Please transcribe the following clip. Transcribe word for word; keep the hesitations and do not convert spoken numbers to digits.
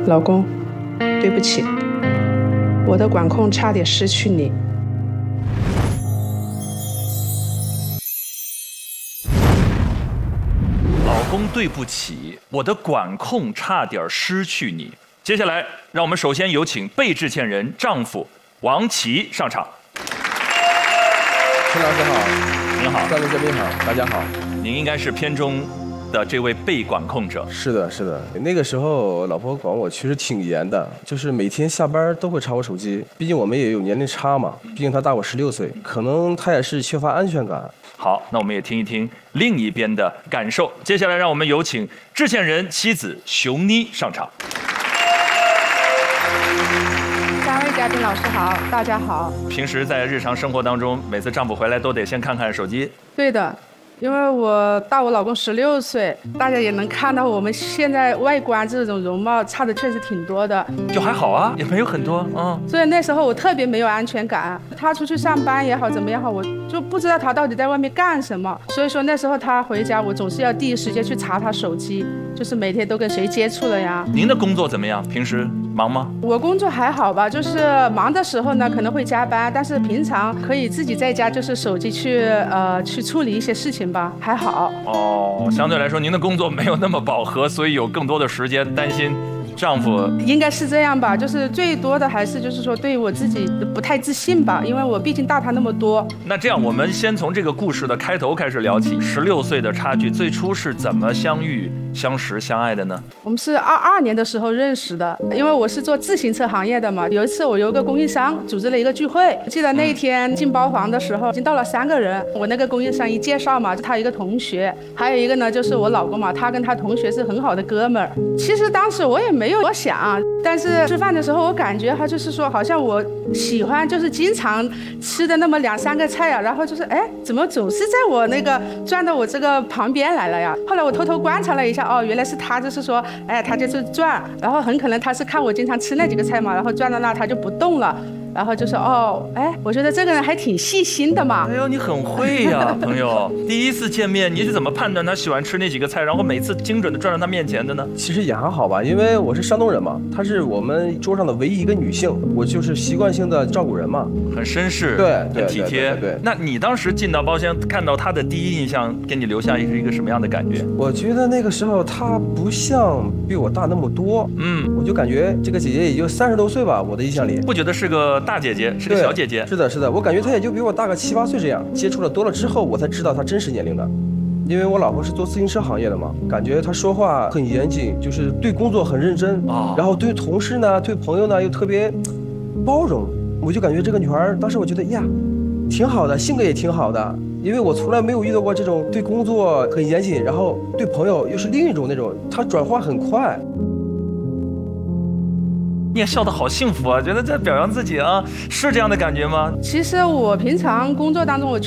老公，对不起，我的管控差点失去你。 老公，对不起，我的管控差点失去你。接下来，让我们首先有请被致歉人丈夫王琦上场。 陈老师好， 您好， 三位嘉宾好，大家好。 您应该是片中的这位被管控者。 是的，是的，那个时候老婆管我其实挺严的，就是每天下班都会查我手机，毕竟我们也有年龄差嘛，毕竟她大我十六岁，可能她也是缺乏安全感。 好，那我们也听一听另一边的感受。接下来让我们有请致歉人妻子熊妮上场。 三位嘉宾老师好，大家好。 平时在日常生活当中，每次丈夫回来都得先看看手机。 对的，因为我大我老公十六岁，大家也能看到我们现在外观这种容貌差的确实挺多的。 就还好啊，也没有很多，嗯。 所以那时候我特别没有安全感，他出去上班也好，怎么样好，我就不知道他到底在外面干什么。所以说那时候他回家，我总是要第一时间去查他手机，就是每天都跟谁接触了呀。 您的工作怎么样？平时忙吗？ 我工作还好吧，就是忙的时候呢可能会加班，但是平常可以自己在家就是手机去呃去处理一些事情吧，还好。 哦，相对来说您的工作没有那么饱和，所以有更多的时间担心丈夫。 应该是这样吧，就是最多的还是就是说对我自己不太自信吧，因为我毕竟大他那么多。 那这样我们先从这个故事的开头开始聊起。十六岁的差距，最初是怎么相遇、相识、相爱的呢？ 我们是二二年的时候认识的，因为我是做自行车行业的嘛。有一次我有一个供应商组织了一个聚会，记得那一天进包房的时候，已经到了三个人。我那个供应商一介绍嘛，就他一个同学，还有一个呢就是我老公嘛，他跟他同学是很好的哥们儿。其实当时我也没有多想，但是吃饭的时候我感觉他就是说，好像我喜欢就是经常吃的那么两三个菜啊，然后就是哎，怎么总是在我那个转到我这个旁边来了呀？后来我偷偷观察了一下，哦，原来是他就是说，哎，他就是转，然后很可能他是看我经常吃那几个菜嘛，然后转到那他就不动了。然后就说哦，哎，我觉得这个人还挺细心的嘛。 哎呦，你很会呀，朋友。第一次见面，你是怎么判断他喜欢吃那几个菜，然后每次精准的转到他面前的呢？ 其实也还好吧，因为我是山东人嘛，她是我们桌上的唯一一个女性，我就是习惯性的照顾人嘛， 很绅士， 对， 很体贴。 对对对对对。 那你当时进到包厢，看到他的第一印象，给你留下是一个什么样的感觉？ 我觉得那个时候她不像比我大那么多，嗯，我就感觉这个姐姐也就三十多岁吧，我的印象里。 不觉得是个大姐姐，是个小姐姐。 是的，是的，我感觉她也就比我大个七八岁这样。接触了多了之后，我才知道她真实年龄的。因为我老婆是做自行车行业的嘛，感觉她说话很严谨，就是对工作很认真，哦，然后对同事呢、对朋友呢又特别包容。我就感觉这个女孩，当时我觉得呀，挺好的，性格也挺好的。因为我从来没有遇到过这种对工作很严谨，然后对朋友又是另一种那种，她转换很快。 你也笑得好幸福啊，觉得在表扬自己啊，是这样的感觉吗？ 其实我平常工作当中我